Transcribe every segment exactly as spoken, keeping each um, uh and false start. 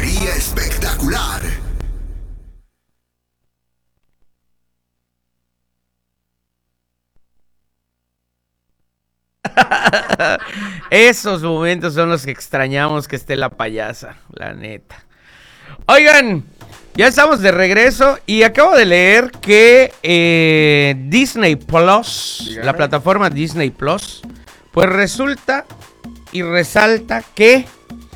Sería espectacular. Esos momentos son los que extrañamos que esté la payasa, la neta. Oigan, ya estamos de regreso y acabo de leer que eh, Disney Plus, Dígame. la plataforma Disney Plus, pues resulta y resalta que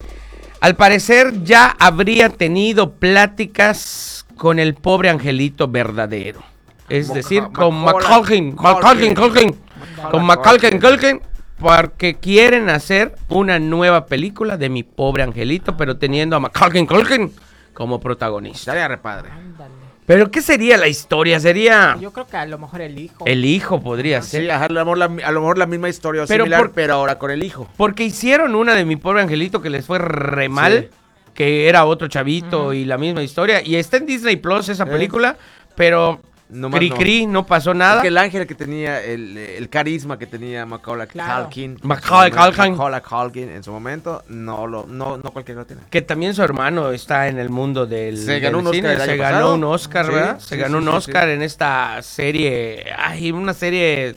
al parecer ya habría tenido pláticas con el pobre angelito verdadero. Es decir, con Macaulay Culkin, con Macaulay Culkin, porque quieren hacer una nueva película de mi pobre angelito, pero teniendo a Macaulay Culkin como protagonista. Estaría repadre. ¿Pero qué sería la historia? Sería... Yo creo que a lo mejor el hijo. El hijo podría ser. Sí, a lo mejor la, a lo mejor la misma historia pero similar, por, pero ahora con el hijo. Porque hicieron una de mi pobre angelito que les fue re mal, sí. que era otro chavito uh-huh. y la misma historia. Y está en Disney Plus esa película, eh. pero... No cri cri, no. no pasó nada. Es que el ángel que tenía, el, el carisma que tenía Macaulay claro. Culkin, Macaulay Culkin. Macaulay Culkin en su momento, no lo, no, no cualquiera lo tiene. Que también su hermano está en el mundo del, se ganó del un cine, Oscar se ganó pasado. un Oscar, sí, ¿verdad? Se sí, ganó sí, un Oscar sí. en esta serie, ay, una serie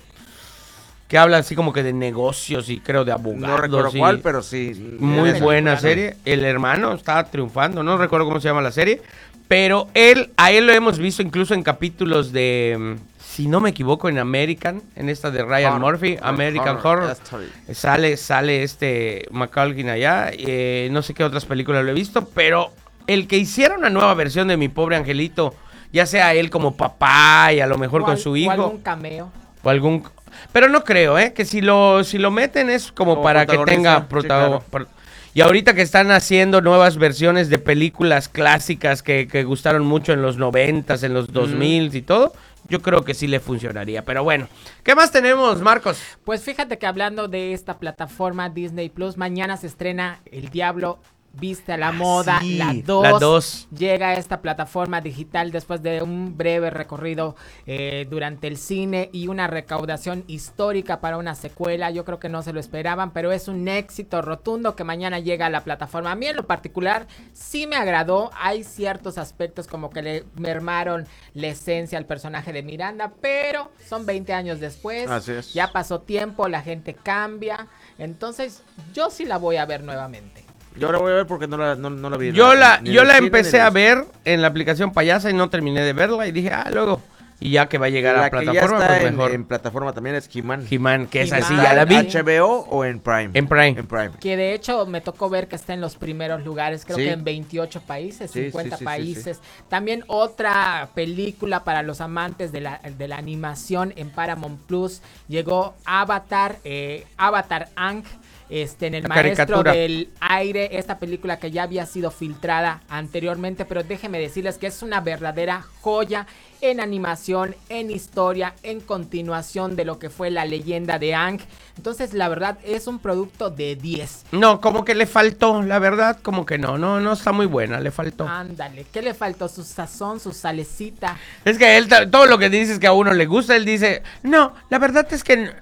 que habla así como que de negocios y creo de abogados. No recuerdo cuál, pero sí. Muy buena serie. El hermano está triunfando, no recuerdo cómo se llama la serie. Pero él, a él lo hemos visto incluso en capítulos de, si no me equivoco, en American, en esta de Ryan Horror, Murphy, American Horror. Horror. Sale, sale este Macaulay allá, eh, no sé qué otras películas lo he visto, pero el que hiciera una nueva versión de mi pobre angelito, ya sea él como papá y a lo mejor o con al, su hijo. O algún cameo. O algún, pero no creo, ¿eh? Que si lo, si lo meten es como, como para que tenga protagonismo. Sí, claro. Y ahorita que están haciendo nuevas versiones de películas clásicas que, que gustaron mucho en los noventas, en los dos mil mm. y todo, yo creo que sí le funcionaría. Pero bueno, ¿qué más tenemos, Marcos? Pues fíjate que hablando de esta plataforma Disney Plus, mañana se estrena El Diablo Viste a la Moda, sí, la dos, la dos. Llega a esta plataforma digital después de un breve recorrido eh, durante el cine y una recaudación histórica para una secuela. Yo creo que no se lo esperaban, pero es un éxito rotundo que mañana llega a la plataforma. A mí en lo particular sí me agradó. Hay ciertos aspectos como que le mermaron la esencia al personaje de Miranda, pero son veinte años después. Así es. Ya pasó tiempo, la gente cambia. Entonces yo sí la voy a ver nuevamente. Yo la voy a ver porque no la, no, no la vi. Yo la, ni yo la cine, empecé a ver en la aplicación Payasa y no terminé de verla y dije, ah, luego. Y ya que va a llegar la a la plataforma, ya está pues en, mejor. En plataforma también es He-Man. He-Man, que es así, He-Man. ya la vi. ¿H B O o en Prime? En Prime. En Prime. Que de hecho me tocó ver que está en los primeros lugares, creo sí. que en veintiocho países, sí, cincuenta sí, sí, países. Sí, sí. También otra película para los amantes de la, de la animación en Paramount Plus. Llegó Avatar, eh, Avatar Aang. Este, en el la Maestro caricatura. del Aire, esta película que ya había sido filtrada anteriormente, pero déjenme decirles que es una verdadera joya en animación, en historia, en continuación de lo que fue la leyenda de Aang. Entonces, la verdad, es un producto de diez. No, como que le faltó, la verdad, como que no, no, no está muy buena, le faltó. Ándale, ¿qué le faltó? Su sazón, su salecita. Es que él, todo lo que dices que a uno le gusta, él dice, no, la verdad es que...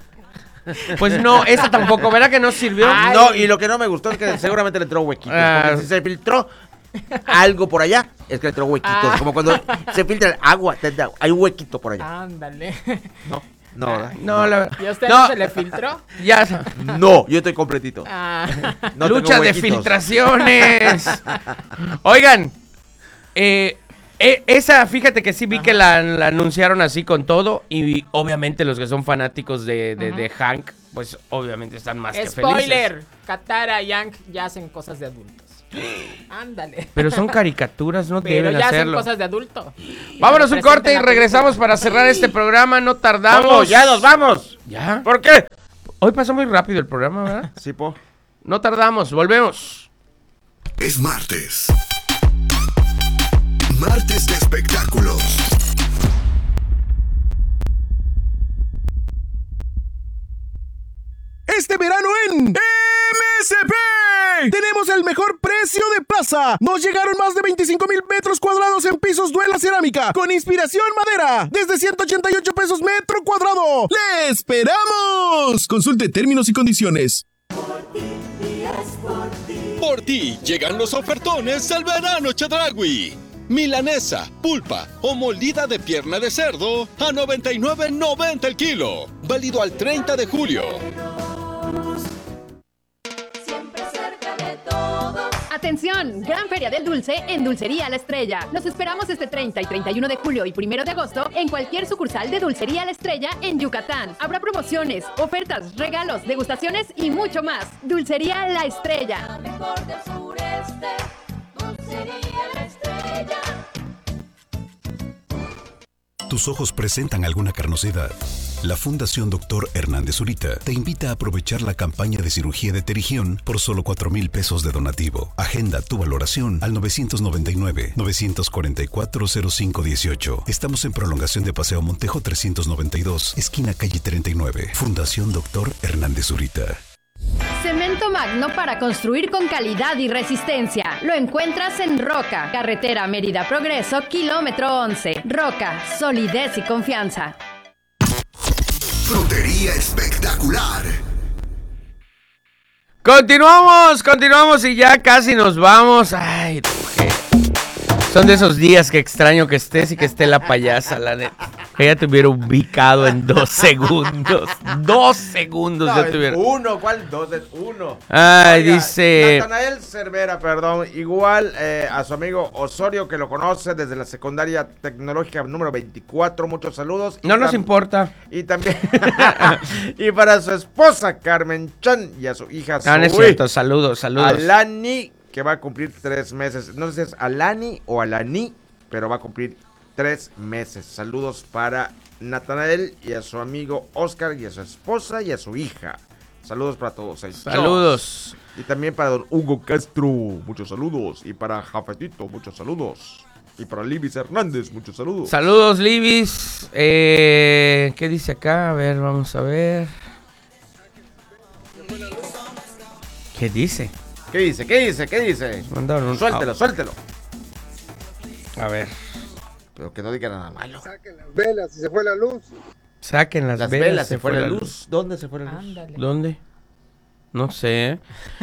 Pues no, esa tampoco, ¿verdad que no sirvió? Ay. No, y lo que no me gustó es que seguramente le entró huequitos. Ah. Porque si se filtró algo por allá, es que le entró huequitos. Ah. Como cuando se filtra el agua, hay un huequito por allá. Ándale. No, no, ah. no, la ¿Y a usted no no se le filtró? Ya. No, yo estoy completito. Ah. No lucha de filtraciones. Oigan, eh... Eh, esa, fíjate que sí vi Ajá. que la, la anunciaron así con todo y obviamente los que son fanáticos de, de, de Hank, pues obviamente están más Spoiler, que felices. Spoiler, Katara y Hank ya hacen cosas de adultos. Ándale. Pero son caricaturas, no Pero deben ya hacerlo. hacen cosas de adulto. Vámonos un corte y regresamos para cerrar este programa, no tardamos. ¡Vamos, ya nos vamos! ¿Ya? ¿Por qué? Hoy pasó muy rápido el programa, ¿verdad? Sí, po. No tardamos, volvemos. Es martes. Martes de espectáculos. Este verano en M S P tenemos el mejor precio de plaza. Nos llegaron más de veinticinco mil metros cuadrados en pisos Duela Cerámica con inspiración madera desde ciento ochenta y ocho pesos metro cuadrado. ¡Le esperamos! Consulte términos y condiciones. Por ti, y es por ti. Por ti llegan los ofertones del verano Chedraui. Milanesa, pulpa o molida de pierna de cerdo a noventa y nueve noventa el kilo. Válido al treinta de julio. Siempre cerca de todos. Atención, Gran Feria del Dulce en Dulcería La Estrella. Los esperamos este treinta y treinta y uno de julio y primero de agosto en cualquier sucursal de Dulcería La Estrella en Yucatán. Habrá promociones, ofertas, regalos, degustaciones y mucho más. Dulcería La Estrella. La mejor del sureste. Dulcería La Estrella. ¿Tus ojos presentan alguna carnosidad? La Fundación Doctor Hernández Zurita te invita a aprovechar la campaña de cirugía de terigión por solo cuatro mil pesos de donativo. Agenda tu valoración al nueve nueve nueve, nueve cuatro cuatro, cero cinco uno ocho. Estamos en prolongación de Paseo Montejo trescientos noventa y dos, esquina calle treinta y nueve. Fundación Doctor Hernández Zurita. Cemento Magno para construir con calidad y resistencia. Lo encuentras en Roca, carretera Mérida Progreso, kilómetro once. Roca, solidez y confianza. Frutería espectacular. Continuamos, continuamos y ya casi nos vamos. Ay, mujer. Son de esos días que extraño que estés y que esté la payasa, la neta. Ella te hubiera ubicado en dos segundos. Dos segundos No, ya te hubiera. Uno, ¿cuál? Dos, es uno. Ay, Oiga, dice. Natanael Cervera, perdón. Igual eh, a su amigo Osorio, que lo conoce desde la secundaria tecnológica número veinticuatro. Muchos saludos. Y No nos tam- importa. Y también. Y para su esposa Carmen Chan y a su hija No, no es Zoe. cierto. Saludos, saludos. Alani, que va a cumplir tres meses. No sé si es Alani o Alani, pero va a cumplir tres meses. Saludos para Natanael y a su amigo Oscar y a su esposa y a su hija. Saludos para todos ellos. Saludos. Y también para don Hugo Castro, muchos saludos. Y para Jafetito, muchos saludos. Y para Libis Hernández, muchos saludos. Saludos, Libis. Eh, ¿Qué dice acá? A ver, vamos a ver. ¿Qué dice? ¿Qué dice? ¿Qué dice? ¿Qué dice? Mandaron un- Suéltelo, suéltelo. A ver. Pero que no diga nada malo. Velas, y se fue la luz. Saquen las, Las velas, se fue la luz. ¿Dónde se fue la luz? Ándale. ¿Dónde? No sé.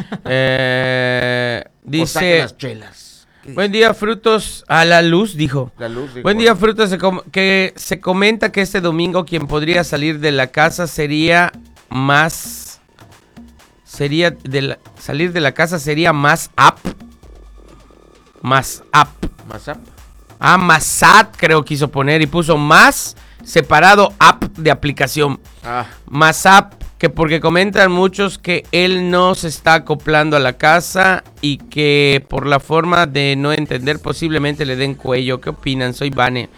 eh, O saquen dice. las chelas. ¿Qué Buen día, frutos. A la luz, dijo. La luz. dijo, Buen día, frutos. Se com- que se comenta que este domingo quien podría salir de la casa sería más. Sería de la- salir de la casa sería más up. Más up. WhatsApp. Ah, Masat creo quiso poner y puso más separado app de aplicación. Ah, Masap, que porque comentan muchos que él no se está acoplando a la casa y que por la forma de no entender posiblemente le den cuello. ¿Qué opinan? Soy Vane.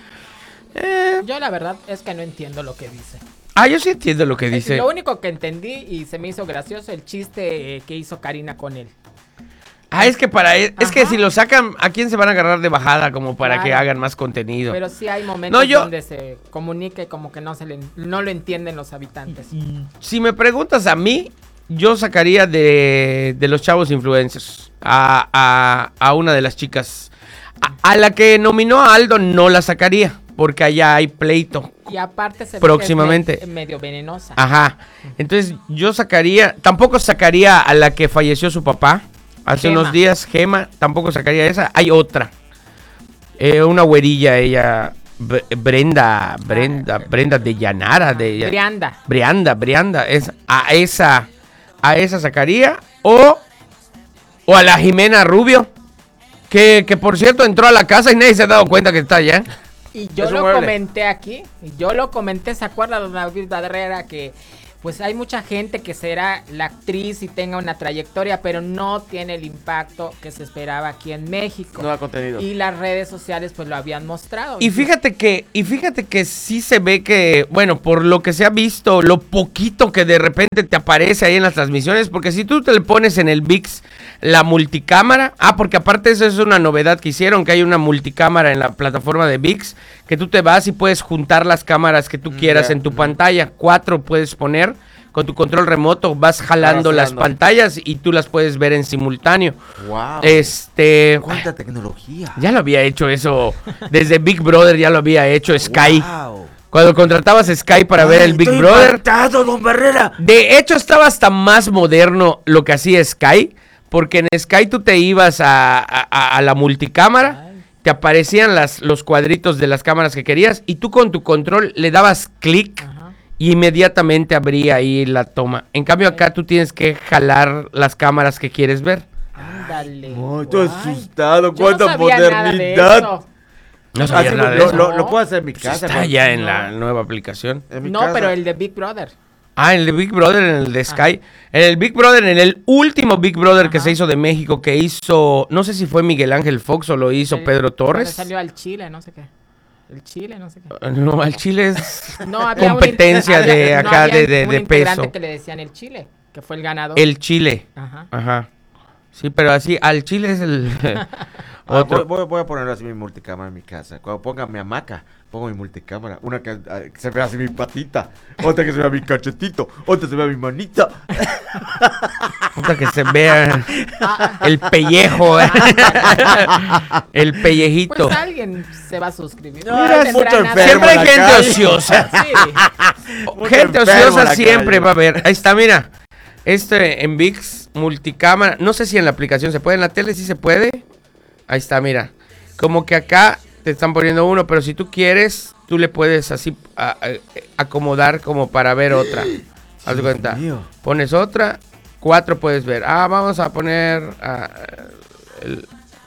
Eh, Yo la verdad es que no entiendo lo que dice. ah, yo sí entiendo lo que Eh, dice. Lo único que entendí y se me hizo gracioso el chiste eh, que hizo Karina con él. Ah, es que para es, es que Ajá. si lo sacan, ¿a quién se van a agarrar de bajada como para que Claro. hagan más contenido? Pero sí hay momentos No, yo- donde se comunica y como que no se le, no lo entienden los habitantes. Si me preguntas a mí, yo sacaría de, de los chavos influencers a, a, a una de las chicas. A, a la que nominó a Aldo no la sacaría, porque allá hay pleito. Y aparte se ve Próximamente. que es me- medio venenosa. Ajá. Entonces yo sacaría, tampoco sacaría a la que falleció su papá hace Gema. unos días, Gema, tampoco sacaría esa. Hay otra. Eh, una güerilla, ella, Bre- Brenda, Brenda, Brenda de Llanara, de Brianda. Brianda, Brianda, es, a esa, a esa sacaría, o, o a la Jimena Rubio, que, que por cierto entró a la casa y nadie se ha dado cuenta que está allá. Y yo Es un lo mueble. comenté aquí, y yo lo comenté, ¿se acuerda de David Barrera? Que pues hay mucha gente que será la actriz y tenga una trayectoria, pero no tiene el impacto que se esperaba aquí en México. no da contenido. Y las redes sociales pues lo habían mostrado. Y fíjate que, y fíjate que sí se ve que, bueno, por lo que se ha visto, lo poquito que de repente te aparece ahí en las transmisiones, porque si tú te le pones en el V I X la multicámara, ah, porque aparte eso es una novedad que hicieron, que hay una multicámara en la plataforma de V I X, que tú te vas y puedes juntar las cámaras que tú quieras ya, en tu mm. pantalla, cuatro puedes poner, con tu control remoto vas jalando las Arrastrando. pantallas y tú las puedes ver en simultáneo. Wow. Este... ¿Cuánta tecnología? Ya lo había hecho eso. Desde Big Brother ya lo había hecho Sky. Wow. Cuando contratabas Sky para ver el Big Brother. Don Barrera. De hecho, estaba hasta más moderno lo que hacía Sky. porque en Sky tú te ibas a, a, a la multicámara, Ay. te aparecían las, los cuadritos de las cámaras que querías y tú con tu control le dabas clic y inmediatamente abría ahí la toma. En cambio acá tú tienes que jalar las cámaras que quieres ver. Ándale. Oh, estoy asustado, cuánta no sabía modernidad. Nada de No sabía nada de lo, eso. lo, lo puedo hacer en mi casa. Está pues. ya en no. la nueva aplicación. No, casa. Pero el de Big Brother. Ah, en el de Big Brother, en el de Sky. Ah. En el Big Brother, en el último Big Brother Ajá. que se hizo de México, que hizo, no sé si fue Miguel Ángel Fox o lo hizo el, Pedro Torres. Salió al Chile, no sé qué. El Chile, no sé qué. No, al Chile es no, había competencia un, de no, acá había de, de, un de peso. Que le decían el Chile, que fue el ganador. El Chile. Ajá. Ajá. Sí, pero así, al Chile es el... Ah, voy, voy, voy a poner así mi multicámara en mi casa. Cuando ponga mi hamaca, pongo mi multicámara. Una que, uh, que se vea así mi patita, otra que se vea mi cachetito, otra que se vea mi manita. Otra que se vea el pellejo, ¿eh? El pellejito. Pues alguien se va a suscribir. No, Mira, es mucho siempre hay gente calle. ociosa. Sí. Gente ociosa siempre calle. va a haber. Ahí está, mira. Este en ViX multicámara. No sé si en la aplicación se puede, en la tele sí se puede. Ahí está, mira. Como que acá te están poniendo uno, pero si tú quieres, tú le puedes así a, a, acomodar como para ver otra. Haz de cuenta. Pones otra, cuatro puedes ver. Ah, vamos a poner... Uh, el,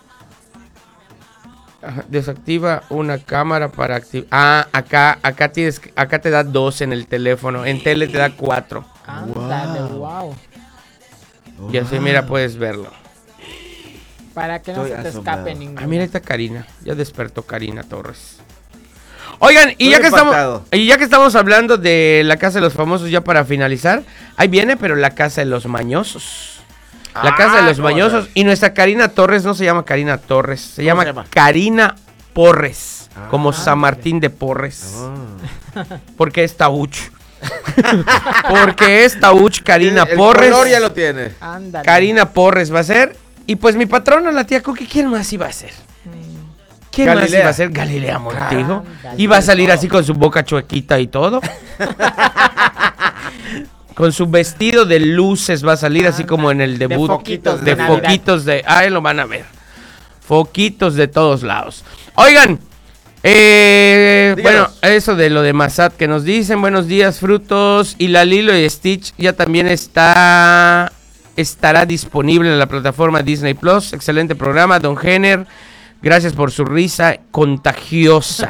uh, desactiva una cámara para activar... Ah, acá, acá, tienes, acá te da dos en el teléfono. En tele te da cuatro. Ándale, wow. Y así, mira, puedes verlo. Para que no Estoy se te asombrado. escape ninguno. Ah, mira, está Karina. Ya despertó Karina Torres. Oigan, y ya, que estamos, y ya que estamos hablando de la Casa de los Famosos, ya para finalizar, ahí viene, pero la Casa de los Mañosos. La ah, Casa de los no, Mañosos. No. Y nuestra Karina Torres no se llama Karina Torres, se llama, se llama Karina Porres. Ah, como San Martín de Porres. Oh. Porque es Tauch. Porque es Tauch Karina el, Porres. El color ya lo tiene. Ándale. Karina Porres va a ser. Y pues mi patrona, la tía Cookie, ¿quién más iba a ser? ¿Quién Galilea. más iba a ser? Galilea Montijo. Ah, iba a salir así con su boca chuequita y todo. Con su vestido de luces va a salir así como en el debut. De foquitos de, de foquitos de... Ahí lo van a ver. Foquitos de todos lados. Oigan, eh, bueno, eso de lo de Massad que nos dicen. Buenos días, frutos. Y la Lilo y Stitch ya también está... Estará disponible en la plataforma Disney Plus. Excelente programa, Don Jenner. Gracias por su risa contagiosa.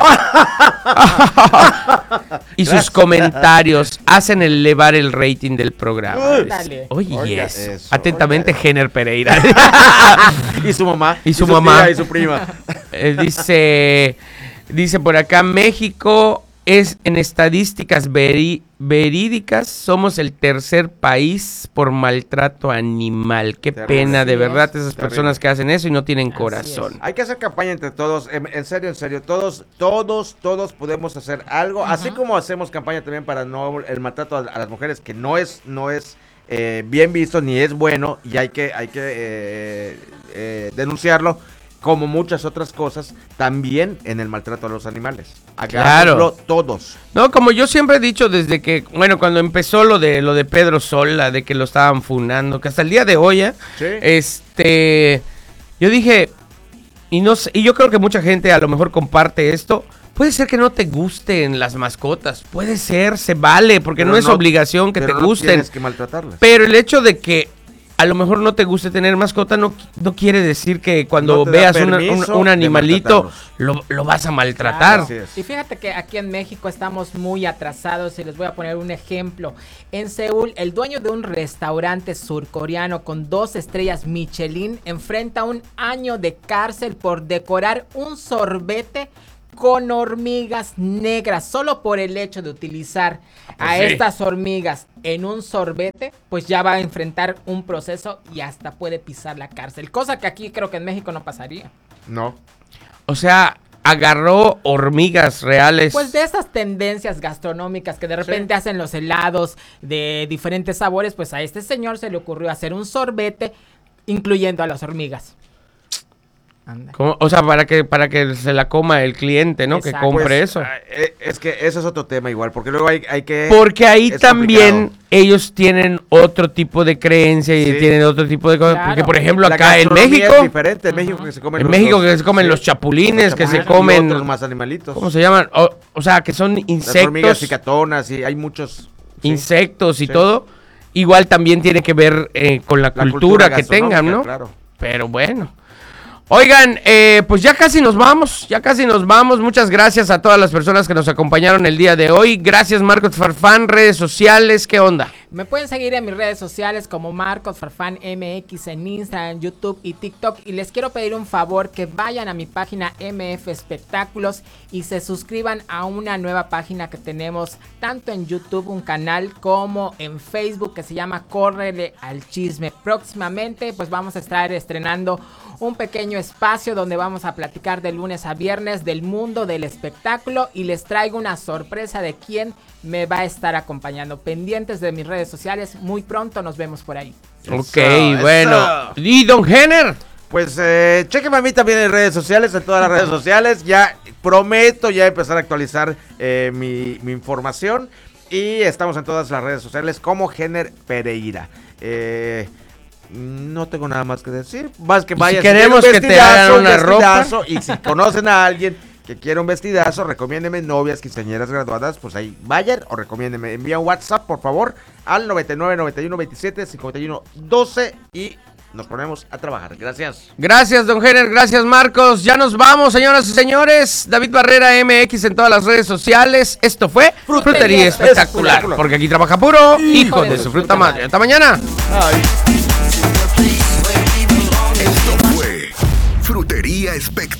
Y sus comentarios hacen elevar el rating del programa. Oye, Oiga, yes. eso, Atentamente, oiga. Jenner Pereira. Y su mamá. Y su, y su mamá. Tía y su prima. Eh, dice, dice por acá, México es en estadísticas veri- verídicas, somos el tercer país por maltrato animal. Qué terrible. Pena, de verdad, es, esas terrible. personas que hacen eso y no tienen Así corazón. Es. Hay que hacer campaña entre todos, en, en serio, en serio, todos, todos, todos podemos hacer algo, uh-huh. así como hacemos campaña también para no el maltrato a, a las mujeres, que no es, no es eh, bien visto ni es bueno y hay que, hay que eh, eh, denunciarlo. Como muchas otras cosas, también en el maltrato a los animales. Hagámoslo claro. todos. No, como yo siempre he dicho desde que, bueno, cuando empezó lo de lo de Pedro Sola, de que lo estaban funando, que hasta el día de hoy, ¿eh? ¿Sí? este, yo dije, y no sé, y yo creo que mucha gente a lo mejor comparte esto. Puede ser que no te gusten las mascotas, puede ser, se vale, porque no, no es no, obligación que te no gusten. Tienes que maltratarlas. Pero el hecho de que a lo mejor no te guste tener mascota, no, no quiere decir que cuando no veas una, un, un animalito lo, lo vas a maltratar. Claro. Y fíjate que aquí en México estamos muy atrasados y les voy a poner un ejemplo. En Seúl, el dueño de un restaurante surcoreano con dos estrellas Michelin enfrenta un año de cárcel por decorar un sorbete con hormigas negras, solo por el hecho de utilizar pues a sí. estas hormigas en un sorbete, pues ya va a enfrentar un proceso y hasta puede pisar la cárcel, cosa que aquí creo que en México no pasaría. No. O sea, agarró hormigas reales. Pues de esas tendencias gastronómicas que de repente sí. hacen los helados de diferentes sabores, pues a este señor se le ocurrió hacer un sorbete incluyendo a las hormigas. Anda. Como- o sea, para que para que se la coma el cliente, ¿no? Exacto. Que compre Pues, eso. ah, eh, es que eso es otro tema igual, porque luego hay, hay que... Porque ahí es también complicado. ellos tienen otro tipo de creencia y Sí. tienen otro tipo de cosas. Claro. Porque, por ejemplo, La acá en gastronomía México, es diferente, en México que se comen en los- México los- que se comen sí, los chapulines, que se chapulines y comen, otros más animalitos. ¿cómo se llaman? O, o sea, que son Las hormigas insectos, cicatonas y hay muchos... sí. insectos y Sí. todo. Igual también tiene que ver eh, con la, La cultura, que gastronómica, tengan, ¿no? Claro. Pero bueno. Oigan, eh, pues ya casi nos vamos, ya casi nos vamos. Muchas gracias a todas las personas que nos acompañaron el día de hoy. Gracias, Marcos Farfán, redes sociales, ¿qué onda? Me pueden seguir en mis redes sociales como Marcos Farfán M X en Instagram, YouTube y TikTok. Y les quiero pedir un favor, que vayan a mi página M F Espectáculos y se suscriban a una nueva página que tenemos tanto en YouTube, un canal, como en Facebook, que se llama Córrele al Chisme. Próximamente pues vamos a estar estrenando un pequeño espacio donde vamos a platicar de lunes a viernes del mundo del espectáculo, y les traigo una sorpresa de quién me va a estar acompañando. Pendientes de mis redes sociales, muy pronto nos vemos por ahí. Ok, Eso, bueno. eso. ¿Y Don Jenner? Pues eh, chequenme a mí también en redes sociales, en todas las redes sociales. Ya prometo ya empezar a actualizar eh, mi, mi información. Y estamos en todas las redes sociales como Jenner Pereira. Eh, no tengo nada más que decir. Más que Y si vayan. queremos quieren un que te hagan vestidazo, un una ropa. vestidazo, y si conocen a alguien que quiera un vestidazo, recomiéndeme, novias, quinceañeras graduadas, pues ahí vayan o recomiéndeme. Envía un WhatsApp, por favor, al noventa y nueve, noventa y uno, veintisiete, cincuenta y uno, doce y nos ponemos a trabajar. Gracias. Gracias, Don Jenner, gracias, Marcos. Ya nos vamos, señoras y señores. David Barrera M X en todas las redes sociales. Esto fue Frutería, Frutería Espectacular, Espectacular. porque aquí trabaja puro hijo de su fruta madre. Hasta mañana. Esto fue Frutería Espectacular.